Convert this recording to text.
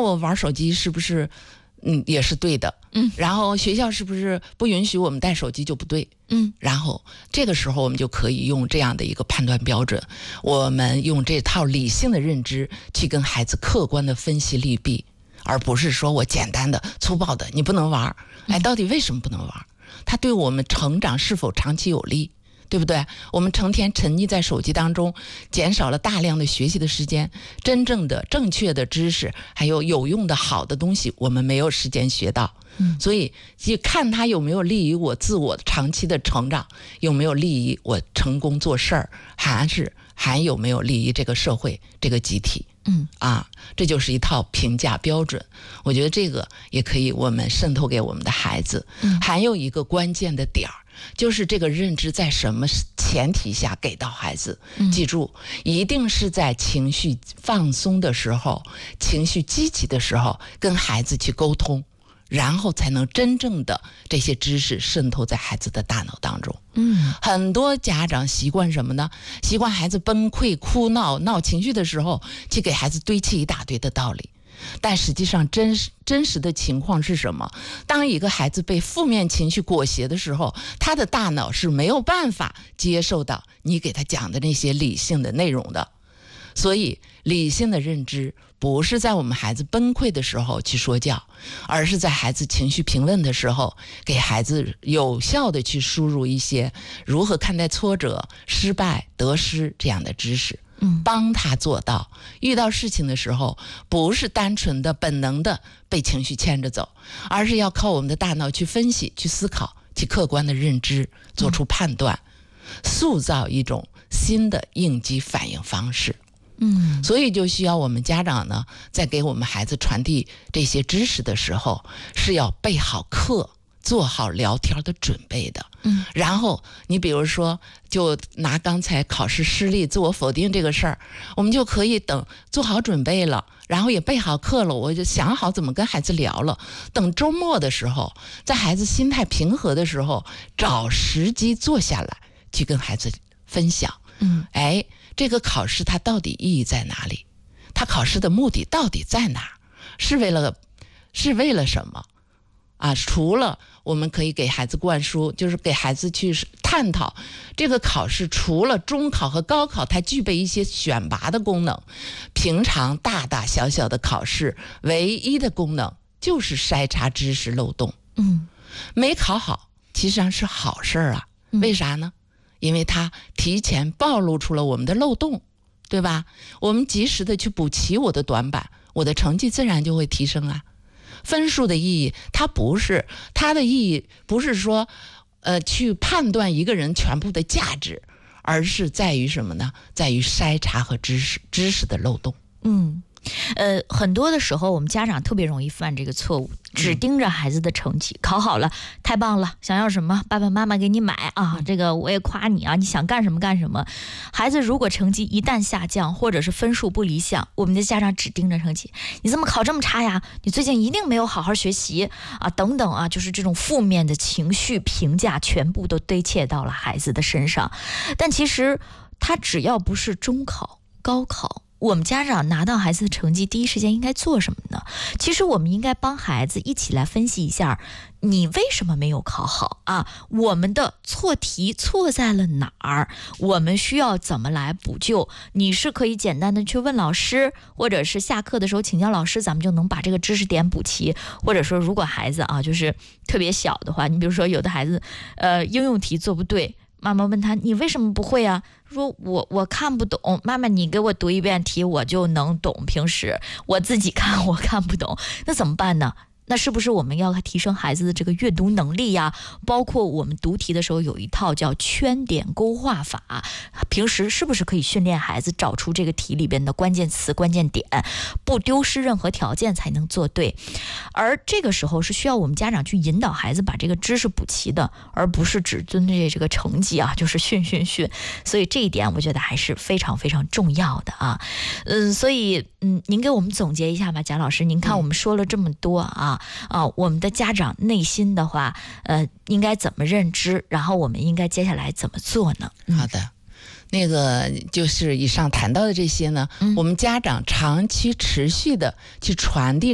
我玩手机是不是也是对的？然后学校是不是不允许我们带手机就不对？然后这个时候我们就可以用这样的一个判断标准，我们用这套理性的认知去跟孩子客观的分析利弊，而不是说我简单的粗暴的你不能玩，到底为什么不能玩？它对我们成长是否长期有利？对不对？我们成天沉溺在手机当中，减少了大量的学习的时间，真正的正确的知识还有有用的好的东西我们没有时间学到。所以去看它有没有利于我自我长期的成长，有没有利于我成功做事儿，还有没有利于这个社会这个集体。这就是一套评价标准，我觉得这个也可以我们渗透给我们的孩子。还有一个关键的点儿，就是这个认知在什么前提下给到孩子。记住，一定是在情绪放松的时候，情绪积极的时候跟孩子去沟通，然后才能真正的这些知识渗透在孩子的大脑当中。很多家长习惯什么呢？习惯孩子崩溃哭闹闹情绪的时候去给孩子堆砌一大堆的道理，但实际上真实的情况是什么？当一个孩子被负面情绪裹挟的时候，他的大脑是没有办法接受到你给他讲的那些理性的内容的。所以理性的认知不是在我们孩子崩溃的时候去说教，而是在孩子情绪平稳的时候，给孩子有效的去输入一些如何看待挫折、失败、得失这样的知识，帮他做到遇到事情的时候不是单纯的本能的被情绪牵着走，而是要靠我们的大脑去分析、去思考、去客观的认知，做出判断，塑造一种新的应激反应方式。所以就需要我们家长呢，在给我们孩子传递这些知识的时候，是要备好课，做好聊天的准备的。然后你比如说，就拿刚才考试失利、自我否定这个事儿，我们就可以等做好准备了，然后也备好课了，我就想好怎么跟孩子聊了。等周末的时候，在孩子心态平和的时候，找时机坐下来去跟孩子分享。这个考试它到底意义在哪里？它考试的目的到底在哪？是为了什么？除了我们可以给孩子灌输，就是给孩子去探讨这个考试除了中考和高考它具备一些选拔的功能，平常大大小小的考试唯一的功能就是筛查知识漏洞。没考好其实上是好事啊。为啥呢？因为它提前暴露出了我们的漏洞，对吧？我们及时的去补齐我的短板，我的成绩自然就会提升啊。分数的意义，它的意义不是说去判断一个人全部的价值，而是在于什么呢？在于筛查和知识的漏洞。 很多的时候我们家长特别容易犯这个错误，只盯着孩子的成绩，考好了太棒了，想要什么爸爸妈妈给你买啊，这个我也夸你啊，你想干什么干什么。孩子如果成绩一旦下降，或者是分数不理想，我们的家长只盯着成绩，你怎么考这么差呀？你最近一定没有好好学习啊，等等啊，就是这种负面的情绪评价全部都堆砌到了孩子的身上。但其实他只要不是中考、高考，我们家长拿到孩子的成绩，第一时间应该做什么呢？其实我们应该帮孩子一起来分析一下，你为什么没有考好啊？我们的错题错在了哪儿？我们需要怎么来补救？你是可以简单的去问老师，或者是下课的时候请教老师，咱们就能把这个知识点补齐。或者说如果孩子就是特别小的话，你比如说有的孩子应用题做不对，妈妈问他你为什么不会啊？说我看不懂，妈妈你给我读一遍题我就能懂，平时我自己看我看不懂，那怎么办呢？那是不是我们要提升孩子的这个阅读能力呀？包括我们读题的时候有一套叫圈点勾画法，平时是不是可以训练孩子找出这个题里边的关键词、关键点，不丢失任何条件才能做对？而这个时候是需要我们家长去引导孩子把这个知识补齐的，而不是只针对这个成绩就是训。所以这一点我觉得还是非常非常重要的啊。所以您给我们总结一下吧，贾老师，您看我们说了这么多我们的家长内心的话应该怎么认知，然后我们应该接下来怎么做呢？ 好的，那个就是以上谈到的这些呢，我们家长长期持续的去传递